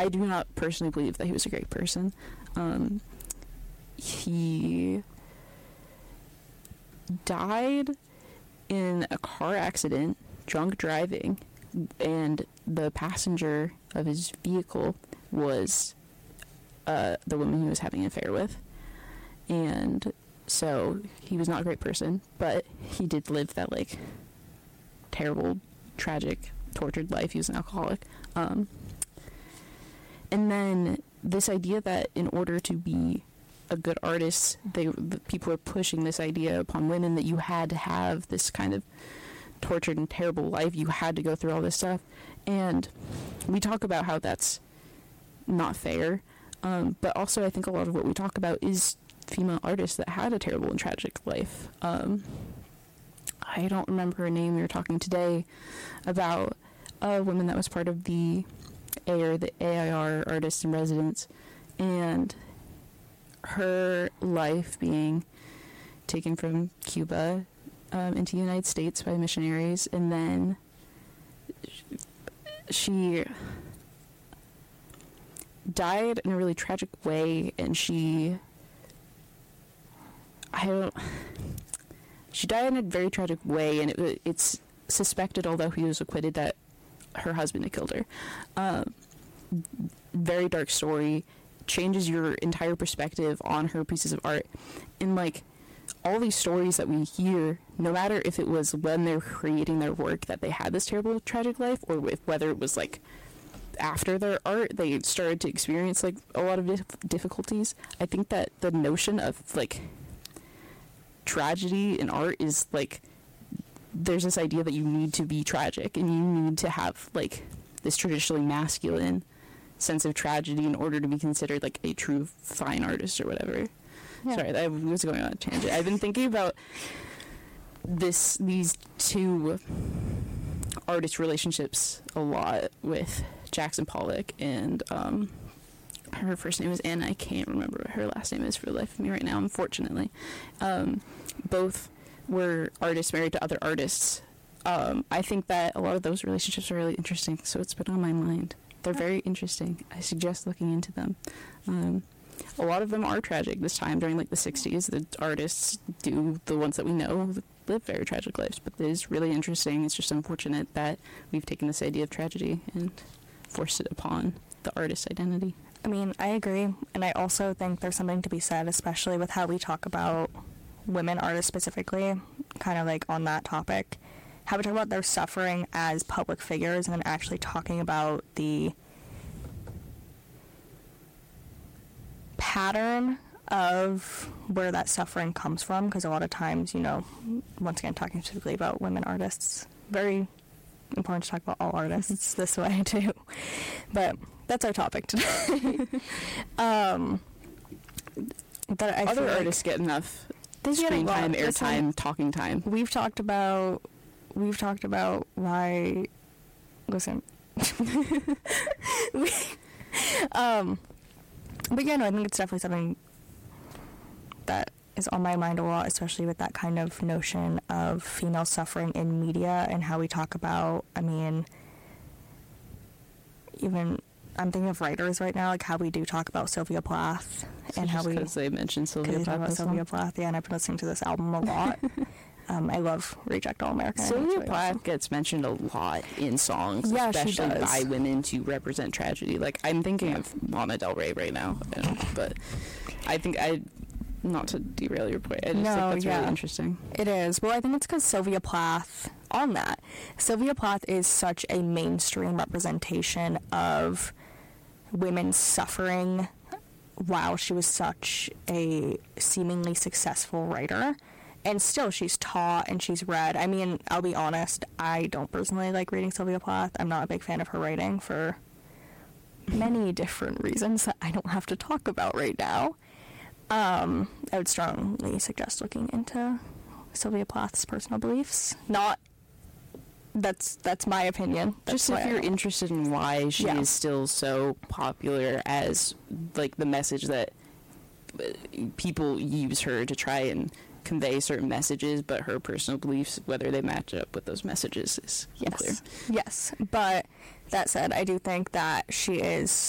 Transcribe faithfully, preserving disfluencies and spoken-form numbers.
I do not personally believe that he was a great person. Um, he died in a car accident, drunk driving, and the passenger of his vehicle was uh, the woman he was having an affair with. And so he was not a great person, but he did live that, like, terrible, tragic, tortured life. He was an alcoholic. Um, and then this idea that in order to be a good artist, they the people are pushing this idea upon women that you had to have this kind of tortured and terrible life. You had to go through all this stuff. And we talk about how that's not fair. Um, but also I think a lot of what we talk about is female artists that had a terrible and tragic life. Um, I don't remember her name. We were talking today about a woman that was part of the A I R, the A I R Artists in Residence, and her life being taken from Cuba um, into the United States by missionaries, and then she died in a really tragic way, and she I don't she died in a very tragic way, and it, it's suspected, although he was acquitted, that her husband had killed her. Um, very dark story, changes your entire perspective on her pieces of art. And, like, all these stories that we hear, no matter if it was when they're creating their work that they had this terrible, tragic life, or if, whether it was, like, after their art they started to experience, like, a lot of dif- difficulties, I think that the notion of, like, tragedy in art is, like, there's this idea that you need to be tragic and you need to have, like, this traditionally masculine sense of tragedy in order to be considered, like, a true fine artist or whatever. Yeah. Sorry, I was going on a tangent. I've been thinking about this these two artist relationships a lot with Jackson Pollock and um, her first name is Anna. I can't remember what her last name is for the life of me right now, unfortunately. Um, both were artists married to other artists. Um, I think that a lot of those relationships are really interesting, so it's been on my mind. They're very interesting. I suggest looking into them. Um, a lot of them are tragic. This time during, like, the sixties, the artists do, the ones that we know, live very tragic lives, but it is really interesting. It's just unfortunate that we've taken this idea of tragedy and forced it upon the artist's identity. I mean, I agree, and I also think there's something to be said, especially with how we talk about women artists specifically, kind of like on that topic, how we talk about their suffering as public figures and then actually talking about the pattern of where that suffering comes from, because a lot of times, you know, once again, talking specifically about women artists, very important to talk about all artists this way too, but that's our topic today. um, but I Other feel artists like get enough they get a screen lot. time, Listen, airtime, talking time. We've talked about we've talked about why. Listen, we, um, but yeah, no, I think it's definitely something that is on my mind a lot, especially with that kind of notion of female suffering in media and how we talk about. I mean, even. I'm thinking of writers right now, like how we do talk about Sylvia Plath, So and how we because they mentioned Sylvia talk Plath. about as well. Sylvia Plath. Yeah, and I've been listening to this album a lot. um, I love Reject All America. Sylvia really Plath awesome. gets mentioned a lot in songs, Yeah, she especially does. by women to represent tragedy. Like, I'm thinking of Lana Del Rey right now, and, but I think I. Not to derail your point, I just No, think that's yeah. really interesting. It is. Well, I think it's because Sylvia Plath, on that, Sylvia Plath is such a mainstream representation of women suffering while she was such a seemingly successful writer. And still, she's taught and she's read. I mean, I'll be honest, I don't personally like reading Sylvia Plath. I'm not a big fan of her writing for many different reasons that I don't have to talk about right now. Um, I would strongly suggest looking into Sylvia Plath's personal beliefs. Not, that's that's my opinion. That's Just if why I you're don't- interested in why she Yeah. is still so popular as, like, the message that uh, people use her to try and convey certain messages, but her personal beliefs, whether they match up with those messages, is unclear. Yes, yes. But that said, I do think that she is